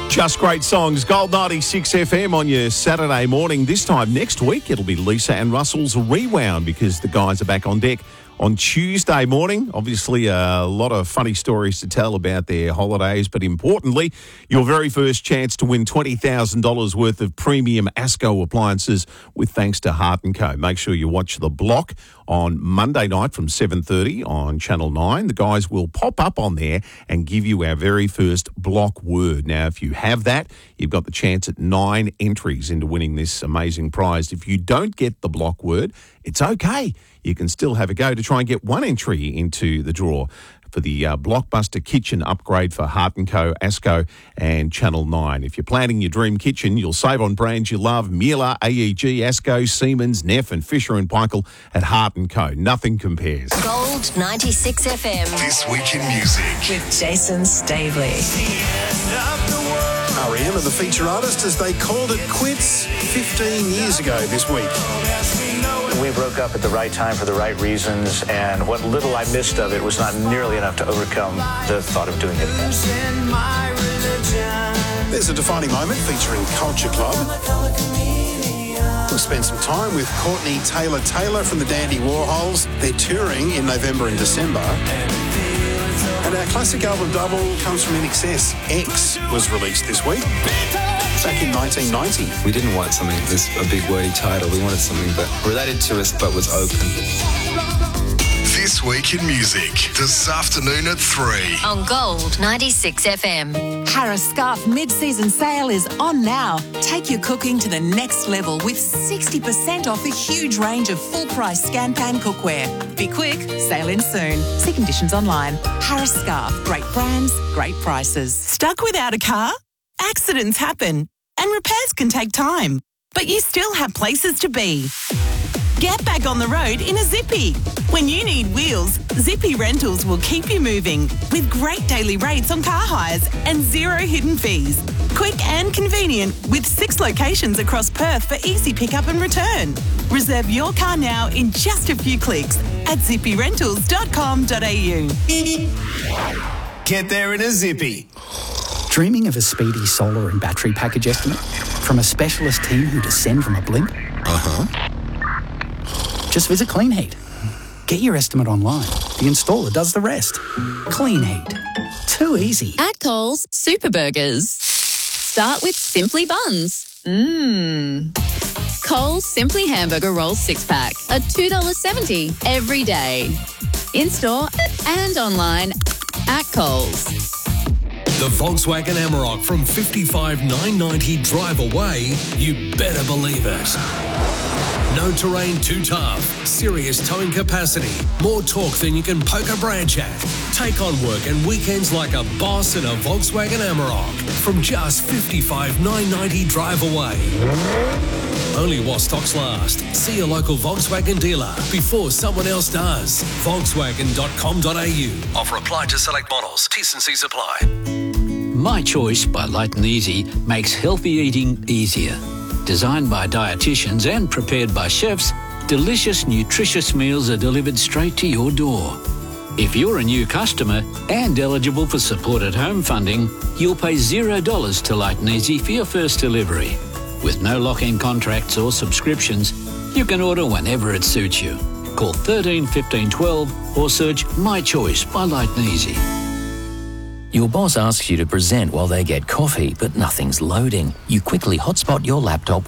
Just great songs. Gold 96 FM on your Saturday morning. This time next week, it'll be Lisa and Russell's Rewound because the guys are back on deck on Tuesday morning. Obviously, a lot of funny stories to tell about their holidays, but importantly, your very first chance to win $20,000 worth of premium ASCO appliances with thanks to Heart & Co. Make sure you watch The Block on Monday night from 7:30 on Channel 9. The guys will pop up on there and give you our very first block word. Now, if you have that, you've got the chance at 9 entries into winning this amazing prize. If you don't get the block word, it's okay. You can still have a go to try and get 1 entry into the draw for the Blockbuster Kitchen upgrade for Heart & Co, ASCO and Channel 9. If you're planning your dream kitchen, you'll save on brands you love: Miele, AEG, ASCO, Siemens, Neff and Fisher & Paykel at Heart & Co. Nothing compares. Gold 96 FM. This Week in Music. With Jason Staveley. R.E.M. are the feature artist as they called it quits 15 years ago this week. We broke up at the right time for the right reasons, and what little I missed of it was not nearly enough to overcome the thought of doing it again. There's a defining moment featuring Culture Club. We'll spend some time with Courtney Taylor from the Dandy Warhols. They're touring in November and December. And our classic album double comes from INXS. X was released this week, back in 1990. We didn't want something with a big wordy title. We wanted something that related to us but was open. This Week in Music, this afternoon at 3. On Gold 96 FM. Harris Scarf mid-season sale is on now. Take your cooking to the next level with 60% off a huge range of full-price scan-pan cookware. Be quick, sale in soon. See conditions online. Harris Scarf, great brands, great prices. Stuck without a car? Accidents happen and repairs can take time, but you still have places to be. Get back on the road in a Zippy. When you need wheels, Zippy Rentals will keep you moving with great daily rates on car hires and zero hidden fees. Quick and convenient with 6 locations across Perth for easy pickup and return. Reserve your car now in just a few clicks at zippyrentals.com.au. Get there in a Zippy. Dreaming of a speedy solar and battery package estimate from a specialist team who descend from a blimp? Just visit Clean Heat. Get your estimate online. The installer does the rest. Clean Heat. Too easy. At Coles, Super Burgers. Start with Simply Buns. Coles Simply Hamburger Rolls 6-pack are $2.70 every day. In-store and online at Coles. The Volkswagen Amarok from 55,990 drive away, you better believe it. No terrain too tough, serious towing capacity, more torque than you can poke a branch at. Take on work and weekends like a boss in a Volkswagen Amarok from just 55,990 drive away. Only while stocks last. See your local Volkswagen dealer before someone else does. Volkswagen.com.au. Offer applied to select models. T&Cs apply. My Choice by Light and Easy makes healthy eating easier. Designed by dietitians and prepared by chefs, delicious, nutritious meals are delivered straight to your door. If you're a new customer and eligible for supported home funding, you'll pay $0 to Light and Easy for your first delivery. With no lock-in contracts or subscriptions, you can order whenever it suits you. Call 13 15 12 or search My Choice by Light and Easy. Your boss asks you to present while they get coffee, but nothing's loading. You quickly hotspot your laptop